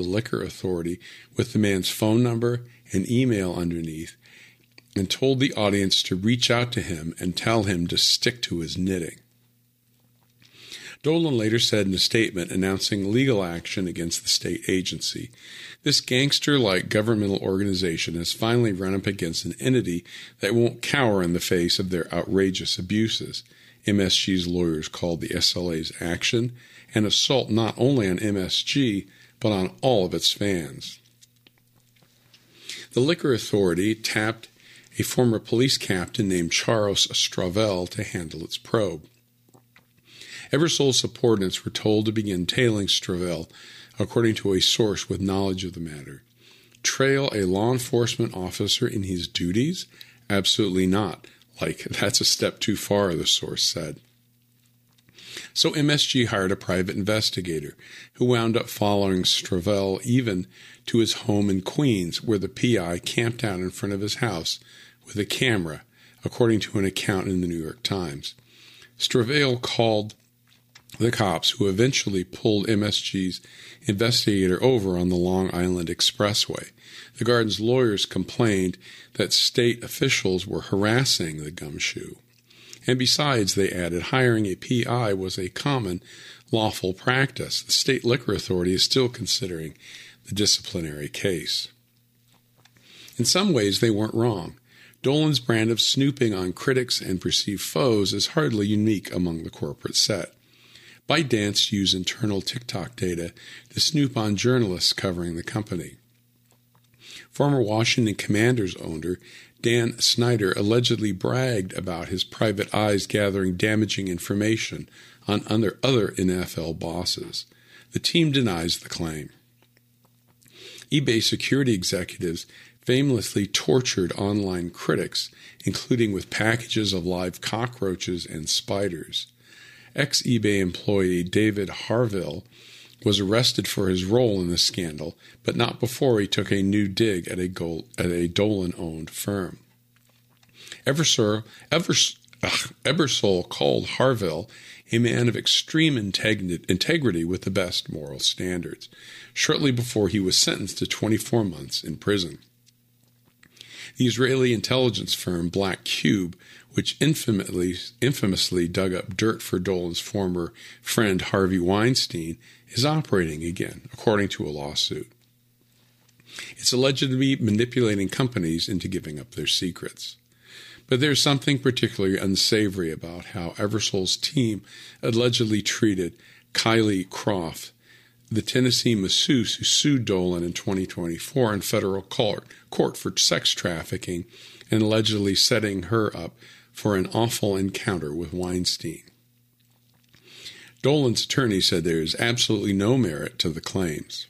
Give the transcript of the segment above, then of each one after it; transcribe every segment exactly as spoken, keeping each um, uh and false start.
the liquor authority with the man's phone number and email underneath and told the audience to reach out to him and tell him to stick to his knitting. Dolan later said in a statement announcing legal action against the state agency, "This gangster-like governmental organization has finally run up against an entity that won't cower in the face of their outrageous abuses." M S G's lawyers called the S L A's action an assault not only on M S G, but on all of its fans. The liquor authority tapped a former police captain named Charles Stravel to handle its probe. Eversol's subordinates were told to begin tailing Stravel, according to a source with knowledge of the matter. Trail a law enforcement officer in his duties? Absolutely not. Like, that's a step too far, the source said. So M S G hired a private investigator who wound up following Stravel even to his home in Queens, where the P I camped out in front of his house with a camera, according to an account in the New York Times. Stravel called the cops, who eventually pulled M S G's investigator over on the Long Island Expressway. The Garden's lawyers complained that state officials were harassing the gumshoe. And besides, they added, hiring a P I was a common, lawful practice. The state liquor authority is still considering the disciplinary case. In some ways, they weren't wrong. Dolan's brand of snooping on critics and perceived foes is hardly unique among the corporate set. ByteDance used internal TikTok data to snoop on journalists covering the company. Former Washington Commanders owner Dan Snyder allegedly bragged about his private eyes gathering damaging information on other, other N F L bosses. The team denies the claim. eBay security executives famously tortured online critics, including with packages of live cockroaches and spiders. Ex-eBay employee David Harville was arrested for his role in the scandal, but not before he took a new dig at a, gold, at a Dolan-owned firm. Eversol, Evers, ugh, Ebersol called Harville a man of extreme integ- integrity with the best moral standards, shortly before he was sentenced to twenty-four months in prison. The Israeli intelligence firm Black Cube, which infamously, infamously dug up dirt for Dolan's former friend Harvey Weinstein, is operating again, according to a lawsuit. It's alleged to be manipulating companies into giving up their secrets. But there's something particularly unsavory about how Eversol's team allegedly treated Kylie Croft, the Tennessee masseuse who sued Dolan in twenty twenty-four in federal court, court for sex trafficking and allegedly setting her up for an awful encounter with Weinstein. Dolan's attorney said there is absolutely no merit to the claims.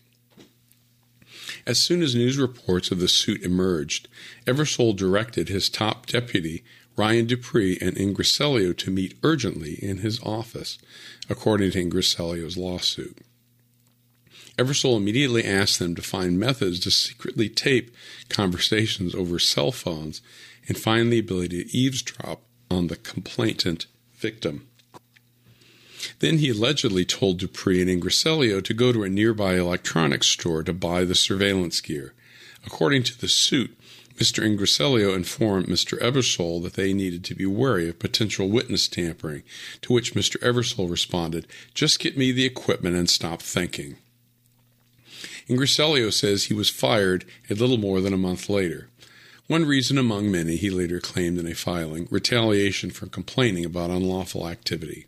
As soon as news reports of the suit emerged, Eversol directed his top deputy, Ryan Dupree, and Ingriselio to meet urgently in his office, according to Ingriselio's lawsuit. Eversol immediately asked them to find methods to secretly tape conversations over cell phones and find the ability to eavesdrop on the complainant victim. Then he allegedly told Dupree and Ingriselio to go to a nearby electronics store to buy the surveillance gear. According to the suit, Mister Ingriselio informed Mister Eversol that they needed to be wary of potential witness tampering, to which Mister Eversol responded, "Just get me the equipment and stop thinking." Ingriselio says he was fired a little more than a month later. One reason among many, he later claimed in a filing, retaliation for complaining about unlawful activity.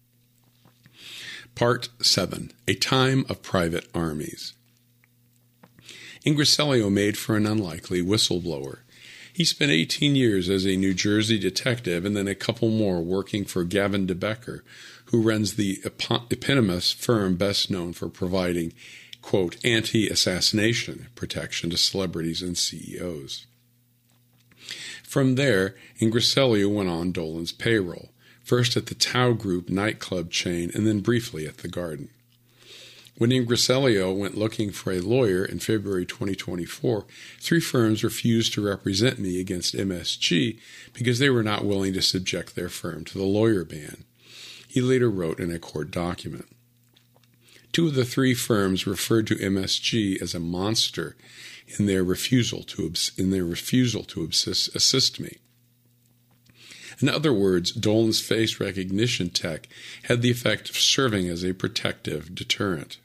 Part seven. A Time of Private Armies. Ingriselio made for an unlikely whistleblower. He spent eighteen years as a New Jersey detective and then a couple more working for Gavin DeBecker, who runs the eponymous firm best known for providing, quote, anti-assassination protection to celebrities and C E Os. From there, Ingriselio went on Dolan's payroll, first at the Tao Group nightclub chain and then briefly at the Garden. When Ingriselio went looking for a lawyer in February twenty twenty-four, three firms refused to represent me against M S G because they were not willing to subject their firm to the lawyer ban. He later wrote in a court document, Two of the three firms referred to M S G as a monster in their refusal to in their refusal to assist, assist me. In other words, Dolan's face recognition tech had the effect of serving as a protective deterrent.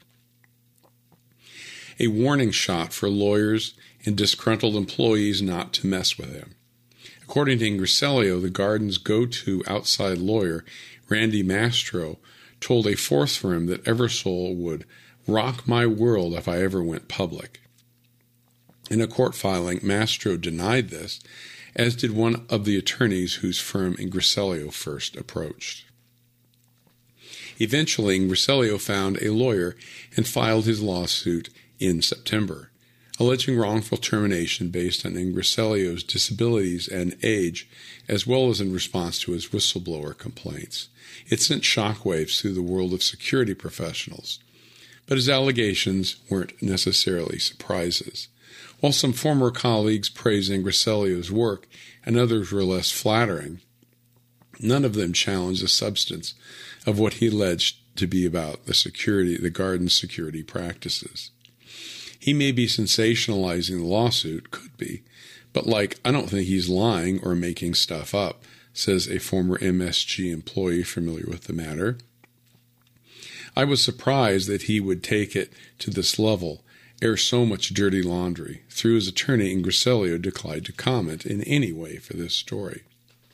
A warning shot for lawyers and disgruntled employees not to mess with him. According to Ingriselio, the Garden's go-to outside lawyer, Randy Mastro, told a fourth firm that Eversole would rock my world if I ever went public. In a court filing, Mastro denied this, as did one of the attorneys whose firm Ingriselio first approached. Eventually, Ingriselio found a lawyer and filed his lawsuit in September, alleging wrongful termination based on Ingriselio's disabilities and age, as well as in response to his whistleblower complaints. It sent shockwaves through the world of security professionals, but his allegations weren't necessarily surprises. While some former colleagues praised Ingriselio's work and others were less flattering, none of them challenged the substance of what he alleged to be about the security, the Garden's security practices. He may be sensationalizing the lawsuit, could be, but like, I don't think he's lying or making stuff up, says a former M S G employee familiar with the matter. I was surprised that he would take it to this level, air so much dirty laundry. Through his attorney, Ingriselio declined to comment in any way for this story.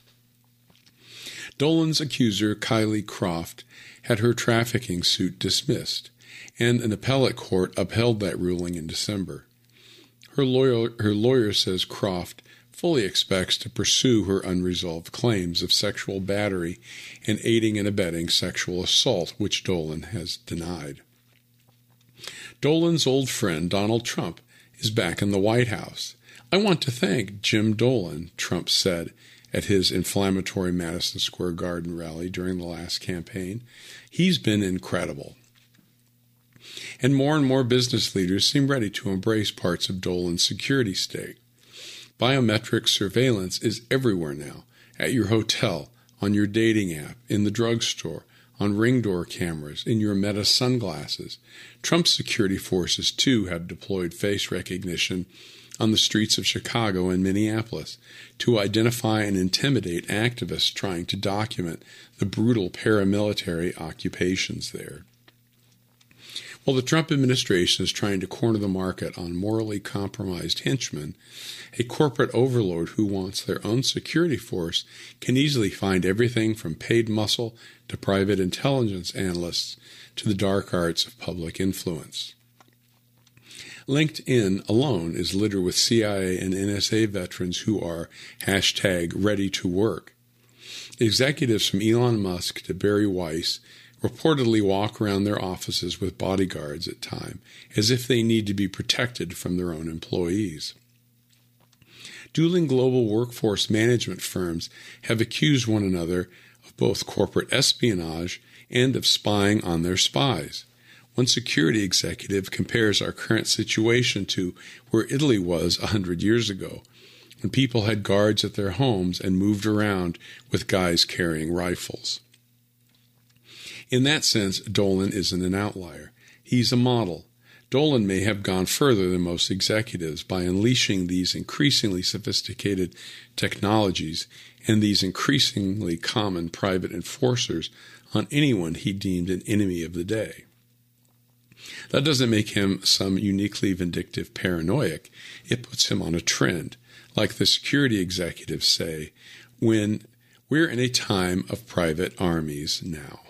Dolan's accuser, Kylie Croft, had her trafficking suit dismissed, and an appellate court upheld that ruling in December. Her lawyer, her lawyer says Croft fully expects to pursue her unresolved claims of sexual battery and aiding and abetting sexual assault, which Dolan has denied. Dolan's old friend, Donald Trump, is back in the White House. I want to thank Jim Dolan, Trump said at his inflammatory Madison Square Garden rally during the last campaign. He's been incredible. And more and more business leaders seem ready to embrace parts of Dolan's security state. Biometric surveillance is everywhere now, at your hotel, on your dating app, in the drugstore, on ring door cameras, in your Meta sunglasses. Trump's security forces, too, have deployed face recognition on the streets of Chicago and Minneapolis to identify and intimidate activists trying to document the brutal paramilitary occupations there. While the Trump administration is trying to corner the market on morally compromised henchmen, a corporate overlord who wants their own security force can easily find everything from paid muscle to private intelligence analysts to the dark arts of public influence. LinkedIn alone is littered with C I A and N S A veterans who are hashtag ready to work. Executives from Elon Musk to Barry Weiss reportedly walk around their offices with bodyguards at times, as if they need to be protected from their own employees. Dueling global workforce management firms have accused one another of both corporate espionage and of spying on their spies. One security executive compares our current situation to where Italy was a hundred years ago, when people had guards at their homes and moved around with guys carrying rifles. In that sense, Dolan isn't an outlier. He's a model. Dolan may have gone further than most executives by unleashing these increasingly sophisticated technologies and these increasingly common private enforcers on anyone he deemed an enemy of the day. That doesn't make him some uniquely vindictive paranoiac. It puts him on a trend, like the security executives say, when we're in a time of private armies now.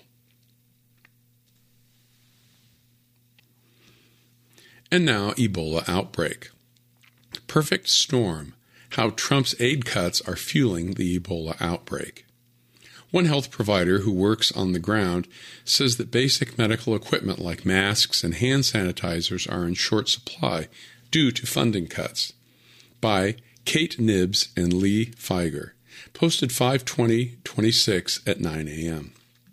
And now, Ebola outbreak. Perfect storm. How Trump's aid cuts are fueling the Ebola outbreak. One health provider who works on the ground says that basic medical equipment like masks and hand sanitizers are in short supply due to funding cuts. By Kate Nibbs and Lee Feiger. Posted five twenty twenty-six at nine a.m.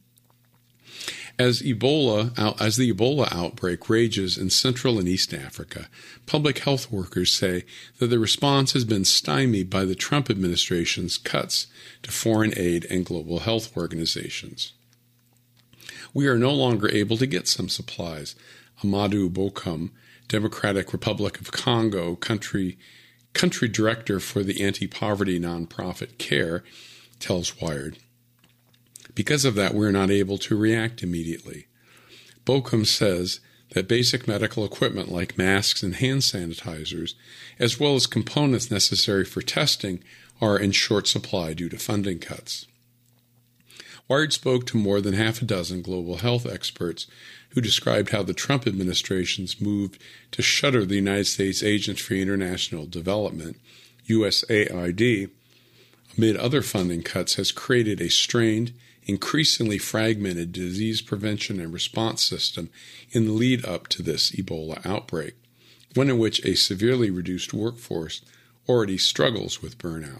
As Ebola, as the Ebola outbreak rages in Central and East Africa, public health workers say that the response has been stymied by the Trump administration's cuts to foreign aid and global health organizations. We are no longer able to get some supplies. Amadou Bokoum, Democratic Republic of Congo country country director for the anti-poverty nonprofit CARE, tells Wired. Because of that, we're not able to react immediately. Bokoum says that basic medical equipment like masks and hand sanitizers, as well as components necessary for testing, are in short supply due to funding cuts. Wired spoke to more than half a dozen global health experts who described how the Trump administration's move to shutter the United States Agency for International Development, U S A I D, amid other funding cuts has created a strained, increasingly fragmented disease prevention and response system in the lead up to this Ebola outbreak, one in which a severely reduced workforce already struggles with burnout.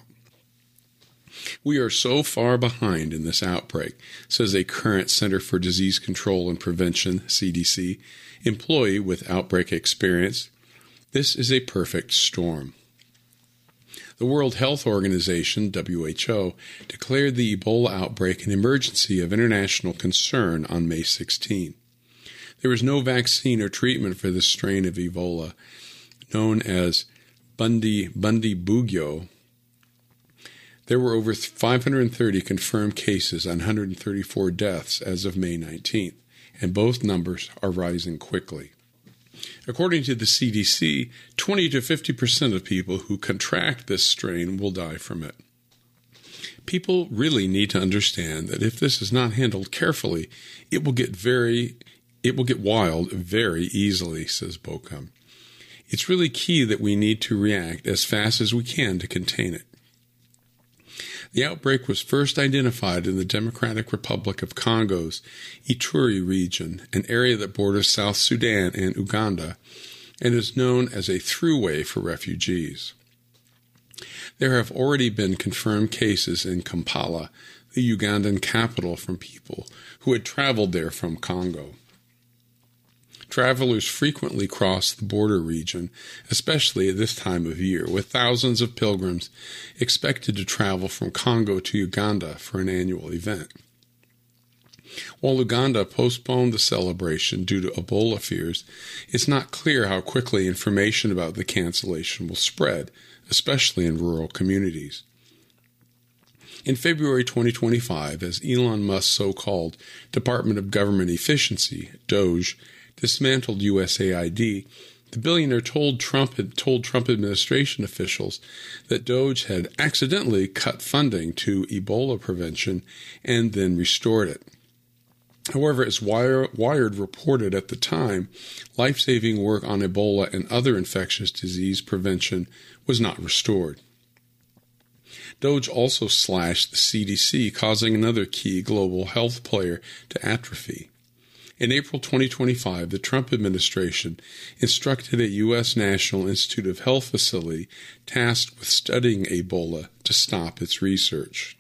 We are so far behind in this outbreak, says a current Center for Disease Control and Prevention, C D C, employee with outbreak experience. This is a perfect storm. The World Health Organization, W H O, declared the Ebola outbreak an emergency of international concern on May sixteenth. There is no vaccine or treatment for this strain of Ebola, known as Bundi, Bundibugyo. There were over five hundred thirty confirmed cases and one hundred thirty-four deaths as of May nineteenth, and both numbers are rising quickly. According to the C D C, twenty to fifty percent of people who contract this strain will die from it. People really need to understand that if this is not handled carefully, it will get very, it will get wild very easily, says Bokoum. It's really key that we need to react as fast as we can to contain it. The outbreak was first identified in the Democratic Republic of Congo's Ituri region, an area that borders South Sudan and Uganda, and is known as a throughway for refugees. There have already been confirmed cases in Kampala, the Ugandan capital, from people who had traveled there from Congo. Travelers frequently cross the border region, especially at this time of year, with thousands of pilgrims expected to travel from Congo to Uganda for an annual event. While Uganda postponed the celebration due to Ebola fears, it's not clear how quickly information about the cancellation will spread, especially in rural communities. In February twenty twenty-five, as Elon Musk's so-called Department of Government Efficiency, DOGE, dismantled U S A I D, the billionaire told Trump told Trump administration officials that DOGE had accidentally cut funding to Ebola prevention and then restored it. However, as Wired reported at the time, life-saving work on Ebola and other infectious disease prevention was not restored. DOGE also slashed the C D C, causing another key global health player to atrophy. In April twenty twenty-five, the Trump administration instructed a U S National Institute of Health facility tasked with studying Ebola to stop its research.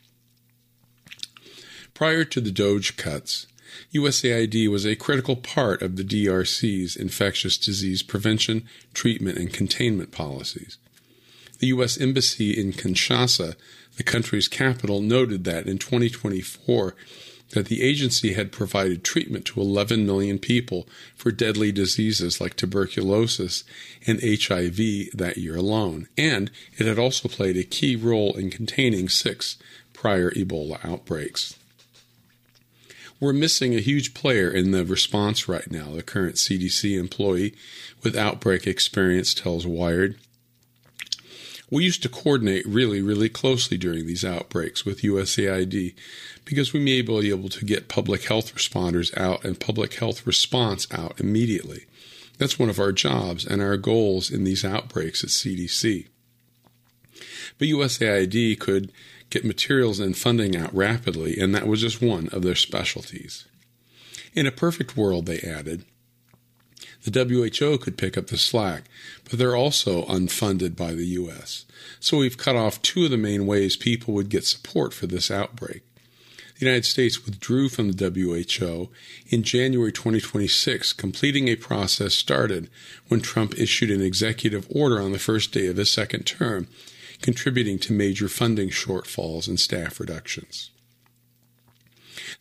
Prior to the DOGE cuts, U S A I D was a critical part of the D R C's infectious disease prevention, treatment, and containment policies. The U S Embassy in Kinshasa, the country's capital, noted that in twenty twenty-four, that the agency had provided treatment to eleven million people for deadly diseases like tuberculosis and H I V that year alone, and it had also played a key role in containing six prior Ebola outbreaks. We're missing a huge player in the response right now, the current C D C employee with outbreak experience tells Wired. We used to coordinate really, really closely during these outbreaks with U S A I D because we may be able to get public health responders out and public health response out immediately. That's one of our jobs and our goals in these outbreaks at C D C. But U S A I D could get materials and funding out rapidly, and that was just one of their specialties. In a perfect world, they added, the W H O could pick up the slack, but they're also unfunded by the U S. So we've cut off two of the main ways people would get support for this outbreak. The United States withdrew from the W H O in January twenty twenty-six, completing a process started when Trump issued an executive order on the first day of his second term, contributing to major funding shortfalls and staff reductions.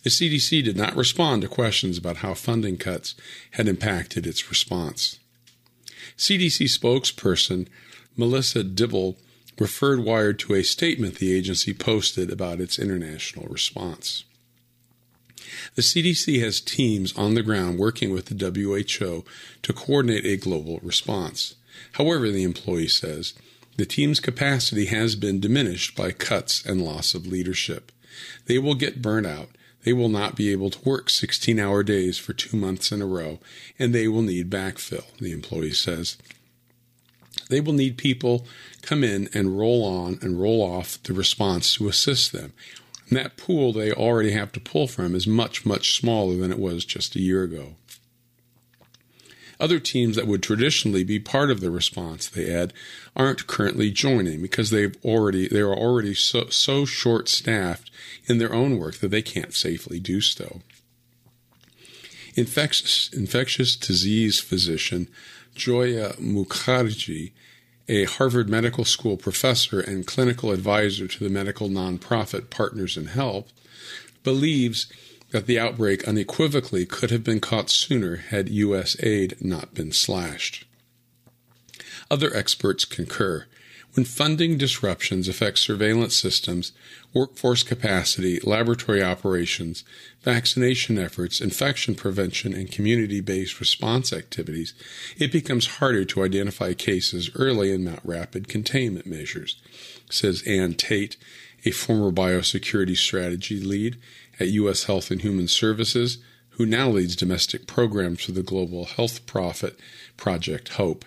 The C D C did not respond to questions about how funding cuts had impacted its response. C D C spokesperson Melissa Dibble referred Wired to a statement the agency posted about its international response. The C D C has teams on the ground working with the W H O to coordinate a global response. However, the employee says, the team's capacity has been diminished by cuts and loss of leadership. They will get burnt out. They will not be able to work sixteen-hour days for two months in a row, and they will need backfill, the employee says. They will need people come in and roll on and roll off the response to assist them. And that pool they already have to pull from is much, much smaller than it was just a year ago. Other teams that would traditionally be part of the response, they add, aren't currently joining because they've already they are already so, so short-staffed in their own work that they can't safely do so. Infectious, infectious disease physician Joya Mukherjee, a Harvard Medical School professor and clinical advisor to the medical nonprofit Partners in Health, believes that the outbreak unequivocally could have been caught sooner had U S aid not been slashed. Other experts concur. When funding disruptions affect surveillance systems, workforce capacity, laboratory operations, vaccination efforts, infection prevention, and community-based response activities, it becomes harder to identify cases early and mount rapid containment measures, says Ann Tate, a former biosecurity strategy lead at U S Health and Human Services, who now leads domestic programs for the global health profit Project HOPE.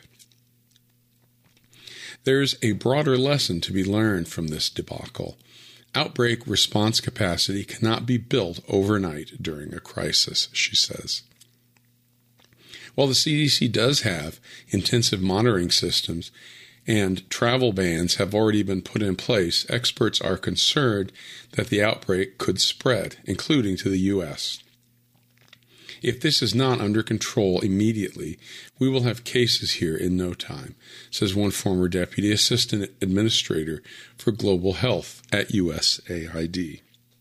There's a broader lesson to be learned from this debacle. Outbreak response capacity cannot be built overnight during a crisis, she says. While the C D C does have intensive monitoring systems and travel bans have already been put in place, experts are concerned that the outbreak could spread, including to the U S. If this is not under control immediately, we will have cases here in no time, says one former Deputy Assistant Administrator for Global Health at U S A I D.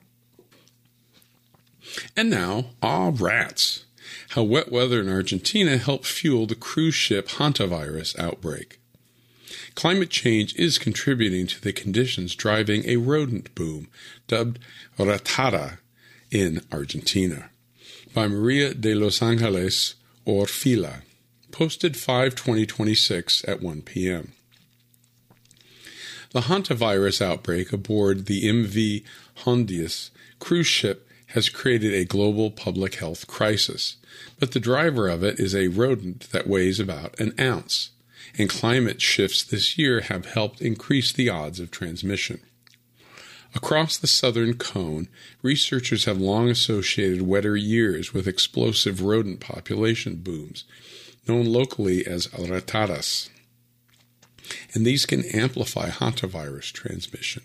And now, ah, rats! How wet weather in Argentina helped fuel the cruise ship hantavirus outbreak. Climate change is contributing to the conditions driving a rodent boom, dubbed ratada, in Argentina. By Maria de Los Angeles Orfila, posted five twenty twenty-six at one p.m. The hantavirus outbreak aboard the M V Hondias cruise ship has created a global public health crisis, but the driver of it is a rodent that weighs about an ounce, and climate shifts this year have helped increase the odds of transmission. Across the southern cone, researchers have long associated wetter years with explosive rodent population booms, known locally as ratadas, and these can amplify hantavirus transmission.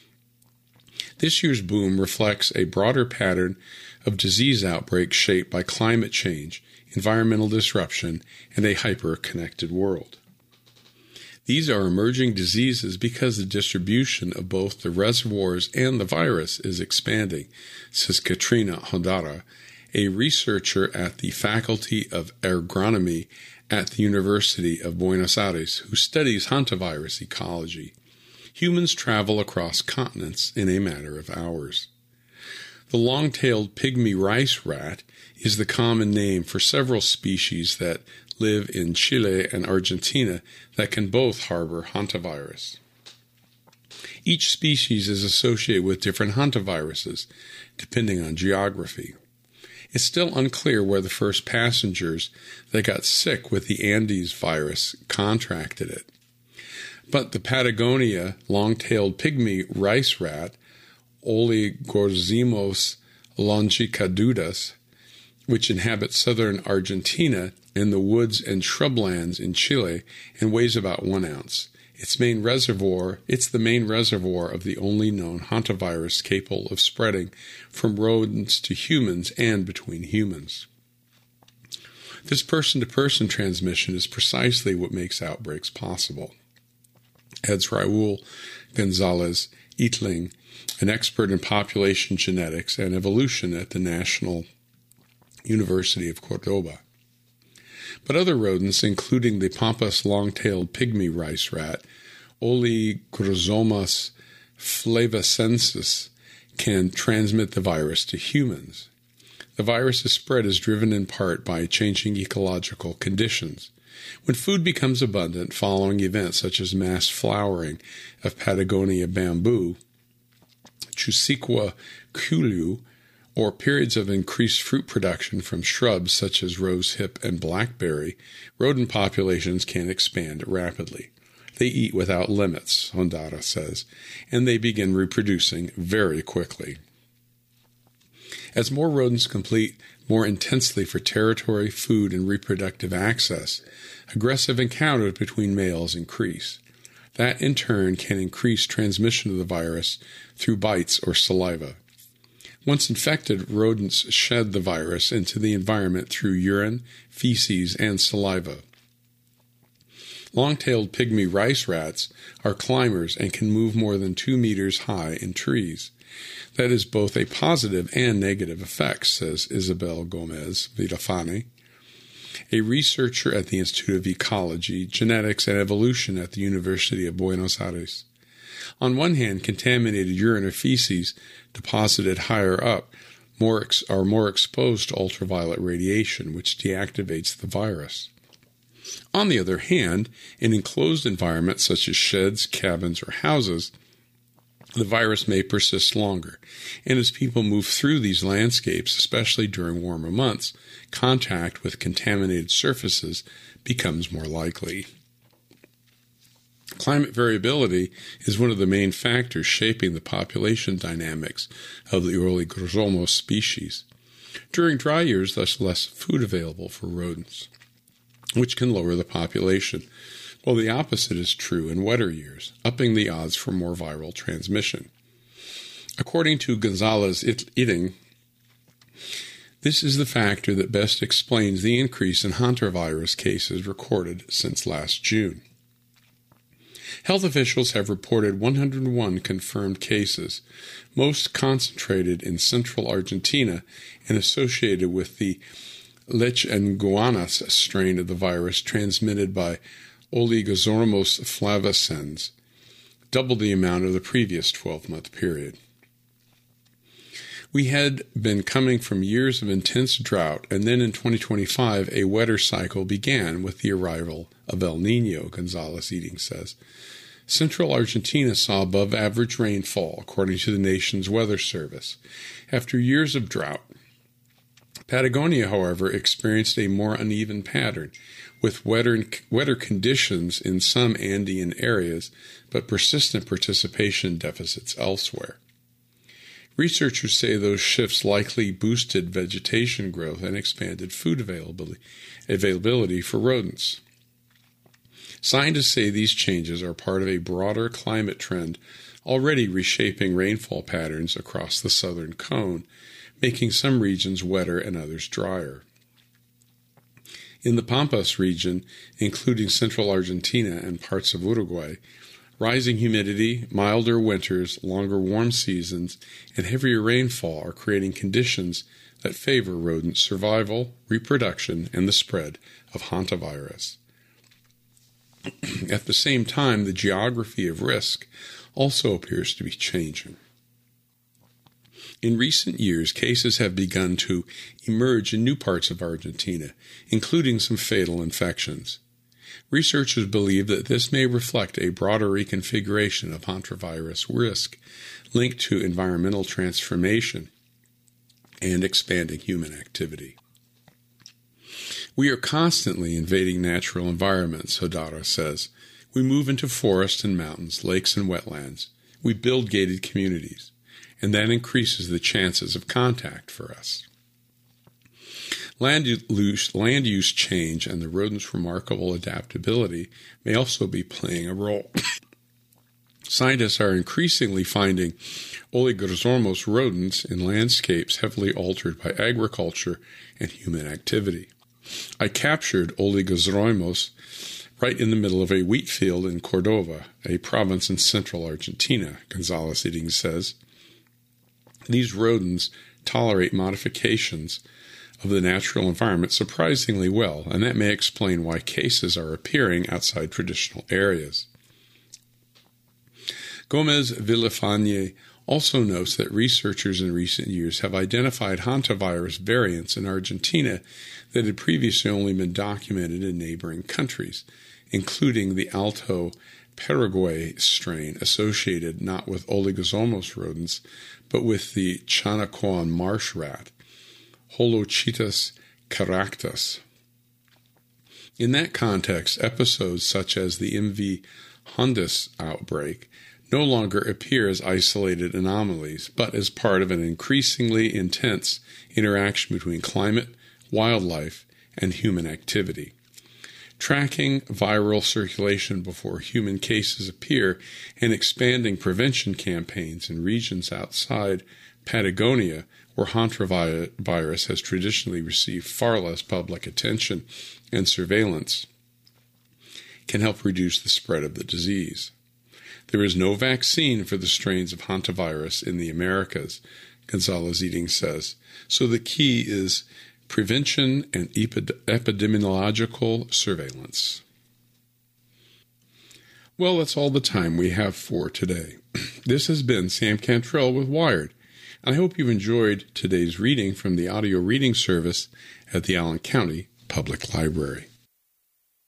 This year's boom reflects a broader pattern of disease outbreaks shaped by climate change, environmental disruption, and a hyper-connected world. These are emerging diseases because the distribution of both the reservoirs and the virus is expanding, says Katrina Hondara, a researcher at the Faculty of Agronomy at the University of Buenos Aires who studies hantavirus ecology. Humans travel across continents in a matter of hours. The long-tailed pygmy rice rat is the common name for several species that live in Chile and Argentina that can both harbor hantavirus. Each species is associated with different hantaviruses, depending on geography. It's still unclear where the first passengers that got sick with the Andes virus contracted it. But the Patagonia long-tailed pygmy rice rat, Oligorhizomys longicaudus, which inhabits southern Argentina and the woods and shrublands in Chile and weighs about one ounce. Its main reservoir, it's the main reservoir of the only known hantavirus capable of spreading from rodents to humans and between humans. This person-to-person transmission is precisely what makes outbreaks possible, adds Raul Gonzalez Itling, an expert in population genetics and evolution at the National University of Cordoba. But other rodents, including the pampas long-tailed pygmy rice rat, Oligozomus flavicensis, can transmit the virus to humans. The virus's spread is driven in part by changing ecological conditions. When food becomes abundant following events such as mass flowering of Patagonia bamboo, Chusquea culeu, or periods of increased fruit production from shrubs such as rosehip and blackberry, rodent populations can expand rapidly. They eat without limits, Hondara says, and they begin reproducing very quickly. As more rodents compete more intensely for territory, food, and reproductive access, aggressive encounters between males increase. That, in turn, can increase transmission of the virus through bites or saliva. Once infected, rodents shed the virus into the environment through urine, feces, and saliva. Long-tailed pygmy rice rats are climbers and can move more than two meters high in trees. That is both a positive and negative effect, says Isabel Gomez Villafane, a researcher at the Institute of Ecology, Genetics, and Evolution at the University of Buenos Aires. On one hand, contaminated urine or feces deposited higher up more ex- are more exposed to ultraviolet radiation, which deactivates the virus. On the other hand, in enclosed environments such as sheds, cabins, or houses, the virus may persist longer, and as people move through these landscapes, especially during warmer months, contact with contaminated surfaces becomes more likely. Climate variability is one of the main factors shaping the population dynamics of the Oligosomos species. During dry years, there's less food available for rodents, which can lower the population, while the opposite is true in wetter years, upping the odds for more viral transmission. According to Gonzalez-Itting, this is the factor that best explains the increase in hantavirus cases recorded since last June. Health officials have reported one hundred one confirmed cases, most concentrated in central Argentina and associated with the Leishmaniasis strain of the virus transmitted by Oligozomus flavescens, double the amount of the previous twelve-month period. We had been coming from years of intense drought, and then in twenty twenty-five a wetter cycle began with the arrival of El Niño, Gonzalez-Itting says. Central Argentina saw above-average rainfall, according to the nation's weather service, after years of drought. Patagonia, however, experienced a more uneven pattern, with wetter, wetter conditions in some Andean areas, but persistent participation deficits elsewhere. Researchers say those shifts likely boosted vegetation growth and expanded food availability, availability for rodents. Scientists say these changes are part of a broader climate trend already reshaping rainfall patterns across the southern cone, making some regions wetter and others drier. In the Pampas region, including central Argentina and parts of Uruguay, rising humidity, milder winters, longer warm seasons, and heavier rainfall are creating conditions that favor rodent survival, reproduction, and the spread of hantavirus. At the same time, the geography of risk also appears to be changing. In recent years, cases have begun to emerge in new parts of Argentina, including some fatal infections. Researchers believe that this may reflect a broader reconfiguration of hantavirus risk linked to environmental transformation and expanding human activity. We are constantly invading natural environments, Hodara says. We move into forests and mountains, lakes and wetlands. We build gated communities, and that increases the chances of contact for us. Land use, land use change and the rodent's remarkable adaptability may also be playing a role. Scientists are increasingly finding Oligosomos rodents in landscapes heavily altered by agriculture and human activity. I captured Oligosomos right in the middle of a wheat field in Córdoba, a province in central Argentina, Gonzalez-Itting says. These rodents tolerate modifications of the natural environment surprisingly well, and that may explain why cases are appearing outside traditional areas. Gomez Villafañe also notes that researchers in recent years have identified hantavirus variants in Argentina that had previously only been documented in neighboring countries, including the Alto Paraguay strain associated not with Oligosomos rodents, but with the Chanacoan marsh rat, Holochetus caractus. In that context, episodes such as the M V hundis outbreak no longer appear as isolated anomalies, but as part of an increasingly intense interaction between climate, wildlife, and human activity. Tracking viral circulation before human cases appear and expanding prevention campaigns in regions outside Patagonia, where hantavirus has traditionally received far less public attention and surveillance, can help reduce the spread of the disease. There is no vaccine for the strains of hantavirus in the Americas, Gonzalez-Eating says, so the key is prevention and epidemiological surveillance. Well, that's all the time we have for today. This has been Sam Cantrell with Wired, and I hope you've enjoyed today's reading from the audio reading service at the Allen County Public Library.